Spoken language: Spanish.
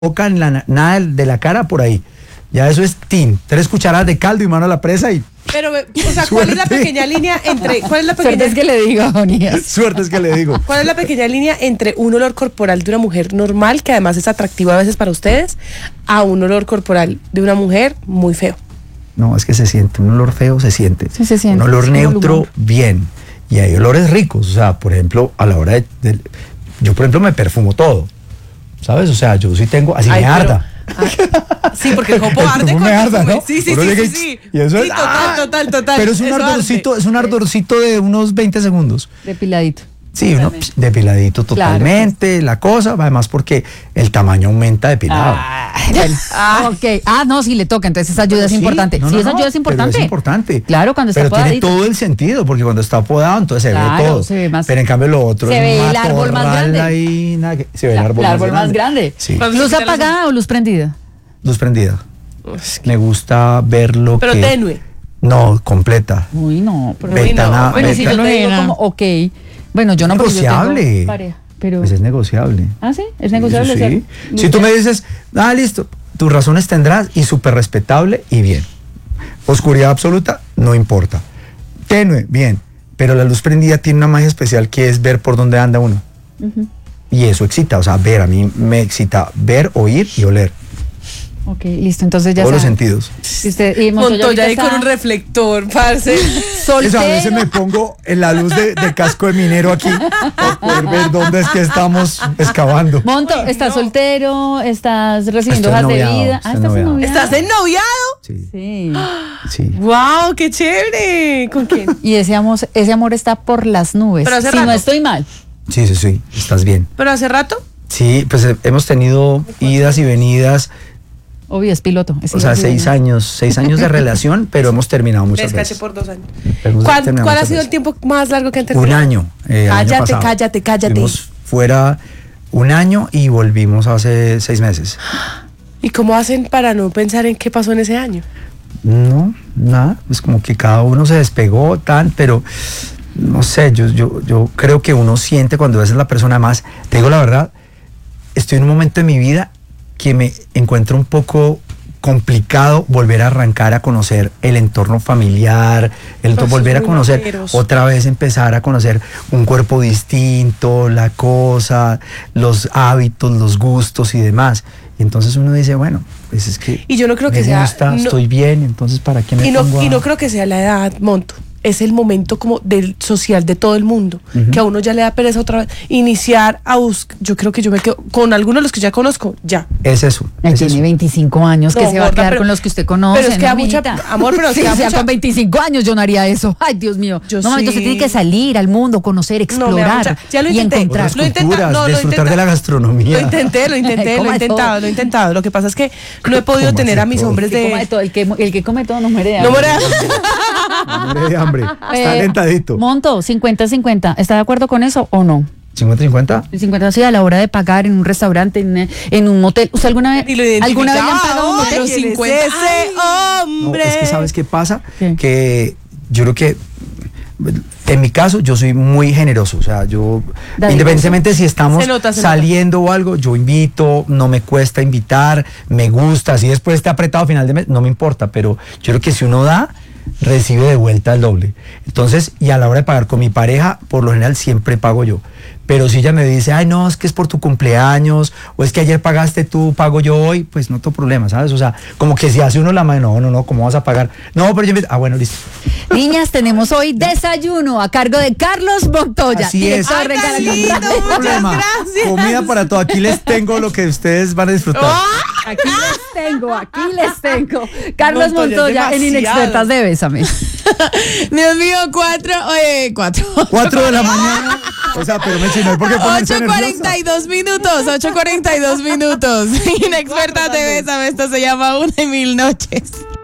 boca, en nada de la cara por ahí. Ya eso es 3 cucharadas de caldo y mano a la presa y... Pero, o sea, ¿cuál es la pequeña línea entre... Suerte es que le digo, Onías. Suerte es que le digo. ¿Cuál es la pequeña línea entre un olor corporal de una mujer normal, que además es atractivo a veces para ustedes, a un olor corporal de una mujer muy feo? No, es que se siente, un olor feo se siente. Sí, se siente. Un olor es neutro, bien. Y hay olores ricos, o sea, por ejemplo, a la hora yo, por ejemplo, me perfumo todo, ¿sabes? O sea, yo sí tengo, así me arda. Sí, porque el jopo arde con me arda, ¿no? Sí. Y eso sí, total. Pero es un ardorcito, es un ardorcito de unos 20 segundos. Depiladito. Sí, uno depiladito totalmente, claro. La cosa, además porque el tamaño aumenta depilado. Ok. No, sí le toca, entonces esa ayuda es importante. Sí, esa ayuda es importante. Pero es importante. Claro, cuando está podadito. Pero tiene todo el sentido, porque cuando está podado, entonces se ve todo. Se ve más, pero en cambio lo otro se ve el árbol más grande. Ahí, se ve el árbol más grande. Sí. ¿Luz apagada o luz prendida? Luz prendida. Me gusta verlo. Pero tenue. No, completa. Uy, no. Ventana. Bueno, si yo te digo como, ok. Bueno, yo no, porque yo tengo pareja, pero... Pues es negociable. ¿Ah, sí? ¿Es negociable? Sí. Si tú me dices, listo, tus razones tendrás y súper respetable y bien. Oscuridad absoluta, no importa. Tenue, bien. Pero la luz prendida tiene una magia especial que es ver por dónde anda uno. Y eso excita, o sea, ver, a mí me excita ver, oír y oler. Ok, listo, entonces ya todos los sentidos. Y Montoya ahí con un reflector, parce. Eso, a veces me pongo en la luz de casco de minero aquí para poder ver dónde es que estamos excavando. Monto, ¿estás soltero? ¿Estás recibiendo hojas de vida? ¿Estás en noviado? ¿Estás ennoviado? Sí. ¡Wow, qué chévere! ¿Con quién? Y ese amor está por las nubes. Pero hace si rato. no estoy mal. Sí, estás bien. ¿Pero hace rato? Sí, pues hemos tenido idas y venidas. Obvio, es piloto. O sea, 6 años de relación, pero hemos terminado muchas veces. por 2 años. ¿Cuál ha sido el tiempo más largo que han terminado? 1 año. Cállate. Estuvimos fuera 1 año y volvimos hace 6 meses. ¿Y cómo hacen para no pensar en qué pasó en ese año? No, nada. Es como que cada uno se despegó pero no sé, yo creo que uno siente cuando ves a la persona más. Te digo la verdad, estoy en un momento de mi vida que me encuentro un poco complicado volver a arrancar a conocer el entorno familiar, volver a conocer, otra vez empezar a conocer un cuerpo distinto, la cosa, los hábitos, los gustos y demás. Y entonces uno dice, bueno, pues es que y yo no creo que estoy bien, entonces ¿para qué me pongo y no creo que sea la edad, Monto. Es el momento como del social de todo el mundo, que a uno ya le da pereza otra vez iniciar a buscar. Yo creo que yo me quedo con algunos de los que ya conozco, ya. Es eso. Tiene 25 años, que se va a quedar con los que usted conoce. Pero es que da mucha amor, pero si con 25 años yo no haría eso. Ay, Dios mío. Entonces tiene que salir al mundo, conocer, explorar ya lo intenté, y encontrar. Disfrutar de la gastronomía. Lo intentado. Lo que pasa es que no he podido tener a mis hombres de... El que come todo no muere de hambre. No muere de hambre. Está alentadito. Monto, 50-50. ¿Está de acuerdo con eso o no? ¿50-50? El 50 sí, a la hora de pagar en un restaurante, en un motel. ¿Usted alguna vez le han pagado un motel? 50. ¡Ese hombre! No, es que ¿sabes qué pasa? ¿Qué? Que yo creo que en mi caso yo soy muy generoso, o sea, yo independientemente si estamos saliendo o algo, yo invito, no me cuesta invitar, me gusta, si después está apretado a final de mes, no me importa, pero yo creo que si uno da, recibe de vuelta el doble. Entonces, y a la hora de pagar con mi pareja, por lo general siempre pago yo. Pero si ella me dice, ay, no, es que es por tu cumpleaños, o es que ayer pagaste tú, pago yo hoy, pues no tengo problema, ¿sabes? O sea, como que si hace uno la mano, no, ¿cómo vas a pagar? No, pero yo me... bueno, listo. Niñas, tenemos hoy desayuno a cargo de Carlos Montoya. Así es. No hay problema. Gracias. Comida para todo. Aquí les tengo lo que ustedes van a disfrutar. Aquí les tengo. Carlos Montoya en Inexpertas de Bésame. Dios mío, 4 de la mañana. O sea, pero no hay por qué ponerse 8:42 minutos. Inexpertas de Bésame. Esto se llama 1 y 1000 noches.